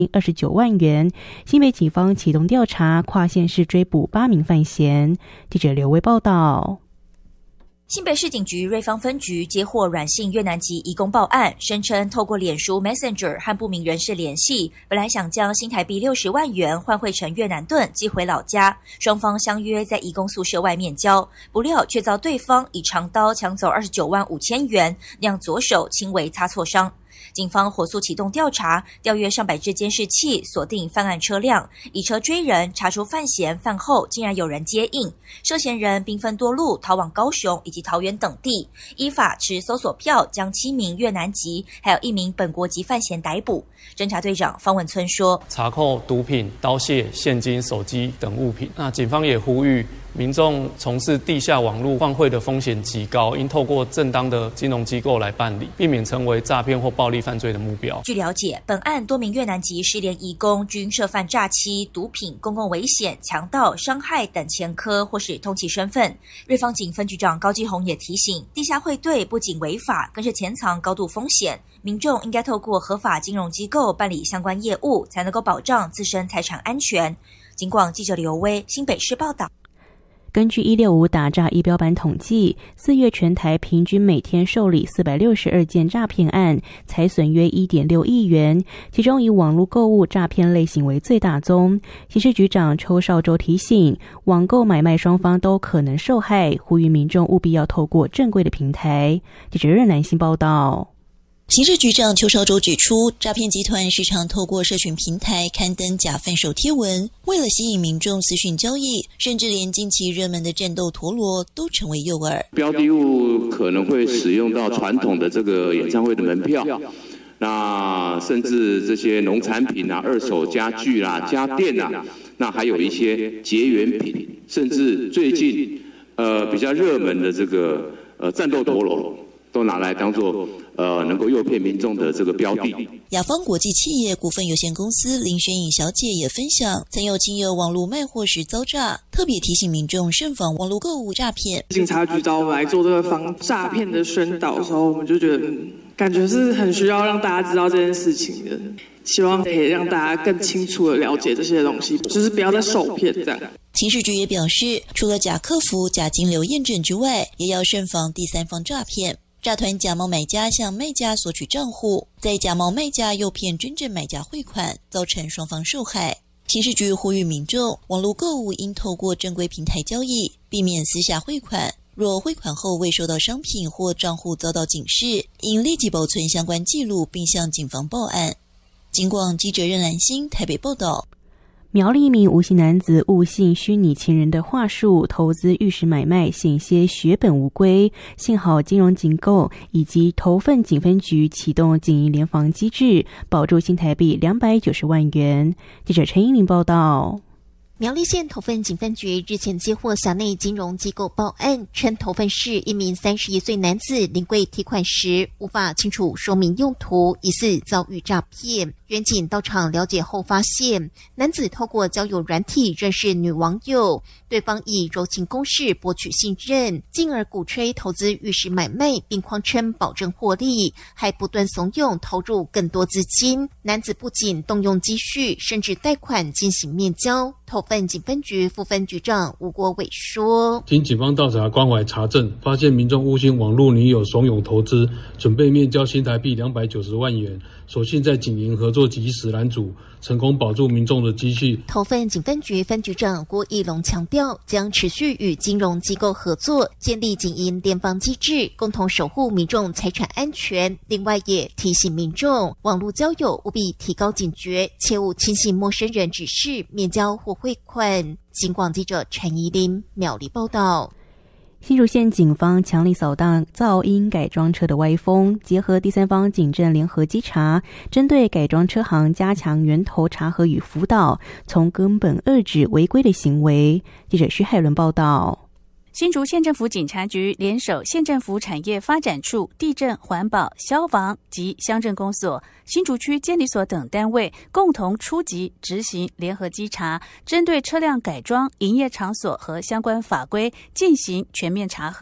29万元。新北警方启动调查，跨县市追捕8名犯嫌。记者刘威报道。 新北市警局瑞芳分局接获阮姓越南籍移工报案，声称透过脸书 Messenger 和不明人士联系，本来想将新台币60万元换汇成越南盾寄回老家，双方相约在移工宿舍外面交，不料却遭对方以长刀抢走29万5千元，让左手轻微擦挫伤。警方火速启动调查，调阅上百支监视器，锁定犯案车辆，以车追人，查出犯嫌，饭后竟然有人接应，涉嫌人兵分多路逃往高雄以及桃园等地，依法持搜索票将7名越南籍还有1名本国籍犯嫌逮捕。侦查队长方文村说， 查扣毒品、刀械、现金、手机等物品。那警方也呼吁民众从事地下网络换汇的风险极高，应透过正当的金融机构来办理，避免成为诈骗或暴力犯罪的目标。 据了解，本案多名越南籍失联移工均涉犯诈欺、毒品、公共危险、强盗、伤害等前科或是通缉身份。瑞芳警分局长高基宏也提醒，地下汇兑不仅违法，更是潜藏高度风险，民众应该透过合法金融机构办理相关业务，才能够保障自身财产安全。警广记者刘威新北市报道。 根据165打诈仪表板统计，4月全台平均每天受理462件诈骗案，财损约 1.6 亿元，其中以网络购物诈骗类型为最大宗。刑事局长邱少洲提醒，网购买卖双方都可能受害，呼吁民众务必要透过正规的平台。记者任南新报道。 刑事局长邱少洲指出，诈骗集团时常透过社群平台刊登假贩售贴文，为了吸引民众私讯交易，甚至连近期热门的战斗陀螺都成为诱饵。 标的物可能会使用到传统的这个演唱会的门票，那甚至这些农产品啊、二手家具啊、家电啊，那还有一些结缘品，甚至最近比较热门的这个战斗陀螺，都拿来当作能够诱骗民众的这个标的。 雅芳国际企业股份有限公司林宣颖小姐也分享，曾有亲友网络卖货时遭诈，特别提醒民众慎防网络购物诈骗。 警察局找我们来做这个防诈骗的宣导的时候，我们就觉得感觉是很需要让大家知道这件事情的，希望可以让大家更清楚的了解这些东西，就是不要再受骗这样。 刑事局也表示，除了假客服、假金流验证之外，也要慎防第三方诈骗。诈团假冒买家向卖家索取账户，再假冒卖家诱骗真正买家汇款，造成双方受害。刑事局呼吁民众，网络购物应透过正规平台交易，避免私下汇款。若汇款后未收到商品或账户遭到警示，应立即保存相关记录并向警方报案。警广记者任兰心台北报道。 苗栗一名吴姓男子误信虚拟情人的话术，投资玉石买卖，险些血本无归。幸好金融机构以及头份警分局启动警营联防机制，保住新台币290万元。记者陈英玲报道。 苗栗县头份警分局日前接获辖内金融机构报案，称头份市一名31岁男子临柜提款时无法清楚说明用途，疑似遭遇诈骗。员警到场了解后发现，男子透过交友软体认识女网友，对方以柔情攻势博取信任，进而鼓吹投资玉石买卖，并谎称保证获利，还不断怂恿投入更多资金。男子不仅动用积蓄，甚至贷款进行面交。头份警分局副分局长吴国伟说， 经警方调查关怀查证，发现民众误信网络女友怂恿投资，准备面交新台币290万元，所幸在警营合作及时拦阻，成功保住民众的积蓄。 头份警分局分局长郭义龙强调，将持续与金融机构合作，建立警营联防机制，共同守护民众财产安全。另外也提醒民众，网络交友务必提高警觉，切勿轻信陌生人指示面交或汇款。警广记者陈怡琳苗栗报道。 新竹县警方强力扫荡噪音改装车的歪风，结合第三方警政联合稽查，针对改装车行加强源头查核与辅导，从根本遏制违规的行为。记者徐海伦报道。 新竹县政府警察局联手县政府产业发展处、地震、环保、消防及乡镇公所、新竹区监理所等单位共同出击执行联合稽查，针对车辆改装营业场所和相关法规进行全面查核。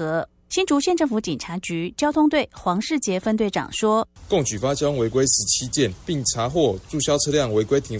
新竹县政府警察局交通队黄世杰分队长说， 共举发交通违规17件，并查获注销车辆违规停